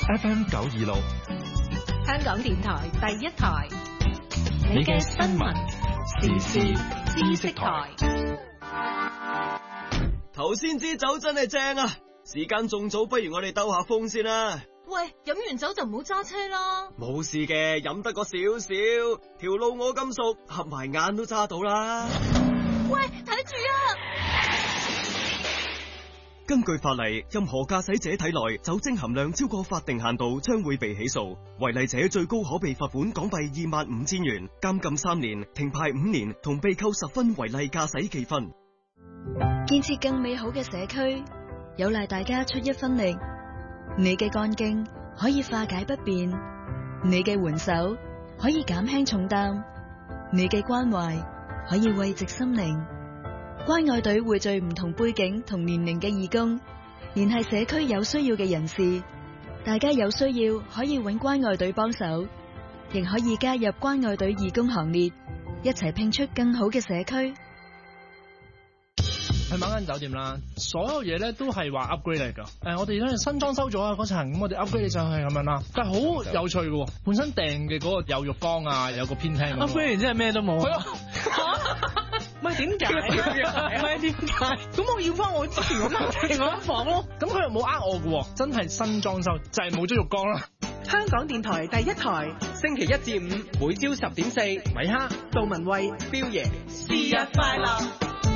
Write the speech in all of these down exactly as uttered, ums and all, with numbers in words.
F M 九二六， 香港電台第一台，你嘅新聞時事知識台。 頭先支酒真係正啊！時間仲早，不如我哋兜下風先啦。 喂，飲完酒就唔好揸車啦。 冇事嘅，飲得個少少，條路我咁熟，合埋眼都揸到啦。 喂，睇住啊！ 根據法例，任何駕駛者體內酒精含量超過法定限度，將會被起訴。違例者最高可被罰款港幣二萬五千元、監禁三年、停牌五年，同被扣十分違例駕駛記分。 建設更美好嘅社區，有賴大家出一分力。你嘅幹勁可以化解不便，你嘅援手可以減輕重擔，你嘅關懷可以慰藉心靈。關愛隊匯聚唔同背景同年齡嘅義工，聯繫社區有需要嘅人士。大家有需要可以揾關愛隊幫手，亦可以加入關愛隊義工行列，一齊拼出更好嘅社區。 去某間酒店啦，所有嘢咧都係話 upgrade 嚟㗎。誒，我哋咧新裝修咗啊嗰層，咁我哋 upgrade 上去咁樣啦。但係好有趣嘅喎，本身訂嘅嗰個有浴缸啊，有個偏廳。upgrade 完之後咩都冇。係啊。唔係點解？唔係點解？咁我要翻我之前嗰間嗰間房咯。咁佢又冇呃我嘅喎，真係新裝修，就係冇咗浴缸啦。 香港電台第一台，星期一至五每朝十點四，米哈、杜文蔚、標爺，生日快樂。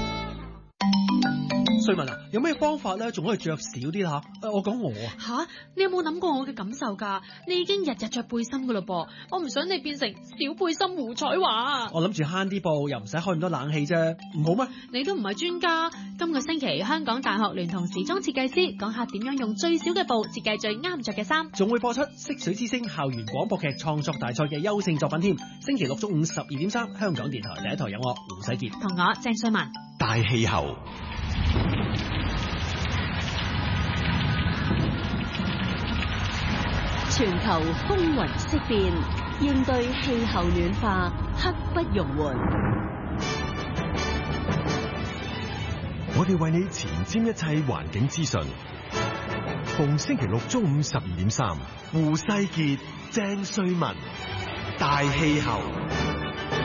瑞文啊，有咩方法咧，仲可以着少啲啦吓？我講我啊吓，你有冇諗過我嘅感受㗎？你已經日日着背心㗎嘞噃，我唔想你變成小背心胡彩華。 我諗住慳啲布，又唔使開咁多冷氣啫，唔好咩？ 你都唔係專家。今個星期香港大學聯同時裝設計師講下點樣用最少嘅布設計最啱着嘅衫， 仲會播出色水之聲校園廣播劇創作大賽嘅優勝作品添。星期六中午十二點三，香港電台第一台有我胡世傑同我鄭瑞文。 大氣候。 全球風雲色變，應對氣候暖化，刻不容緩。 我哋為你前瞻一切環境資訊。逢星期六中午十二點三，胡世傑、鄭瑞文，大氣候。